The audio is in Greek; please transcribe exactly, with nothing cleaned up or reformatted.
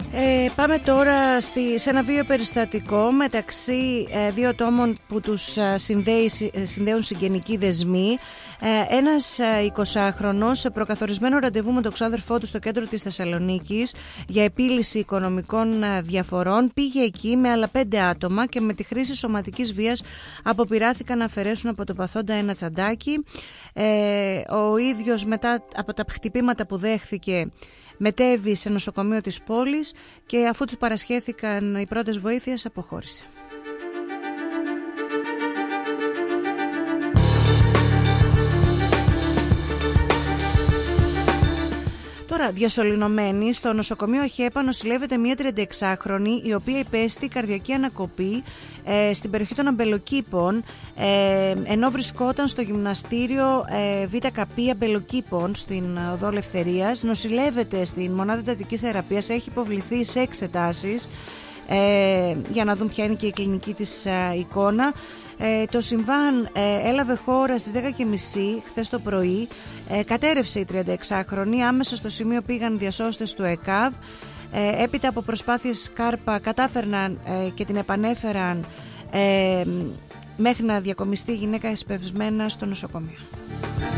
Ε, πάμε τώρα στη, σε ένα βίο περιστατικό μεταξύ ε, δύο ατόμων που τους ε, συνδέει, συνδέουν συγγενικοί δεσμοί. Ε, ένας ε, εικοσάχρονος σε προκαθορισμένο ραντεβού με τον ξάδερφό του στο κέντρο της Θεσσαλονίκης για επίλυση οικονομικών ε, διαφορών πήγε εκεί με άλλα πέντε άτομα και με τη χρήση σωματικής βίας αποπειράθηκαν να αφαιρέσουν από το παθόντα ένα τσαντάκι. Ε, ο ίδιος μετά από τα χτυπήματα που δέχθηκε μετέβη σε νοσοκομείο της πόλης και αφού τους παρασχέθηκαν οι πρώτες βοήθειες αποχώρησε. Τώρα, διασωληνωμένη, στο νοσοκομείο Χέπα νοσηλεύεται μια τριανταεξάχρονη η οποία υπέστη καρδιακή ανακοπή ε, στην περιοχή των Αμπελοκήπων ε, ενώ βρισκόταν στο γυμναστήριο ε, ΒΚ Αμπελοκήπων στην Οδό Ελευθερίας. Νοσηλεύεται στην μονάδα εντατικής θεραπείας, έχει υποβληθεί σε εξετάσεις ε, για να δουν ποια είναι και η κλινική της ε, εικόνα. Ε, το συμβάν ε, έλαβε χώρα στις δέκα και μισή χθες το πρωί. Ε, κατέρευσε η τριανταεξάχρονη, άμεσα στο σημείο πήγαν διασώστες του ΕΚΑΒ. Ε, έπειτα από προσπάθειες ΚΑΡΠΑ κατάφερναν ε, και την επανέφεραν ε, μέχρι να διακομιστεί η γυναίκα εσπευσμένα στο νοσοκομείο.